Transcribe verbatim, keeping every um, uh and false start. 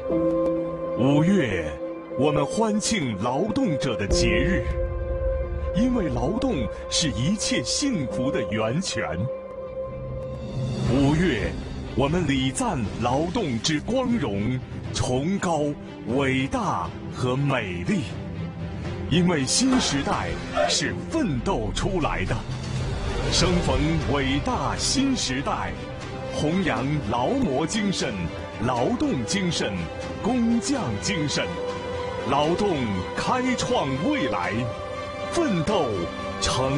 五月，我们欢庆劳动者的节日，因为劳动是一切幸福的源泉。五月，我们礼赞劳动之光荣、崇高、伟大和美丽，因为新时代是奋斗出来的。生逢伟大新时代，弘扬劳模精神、劳动精神、工匠精神，劳动开创未来，奋斗成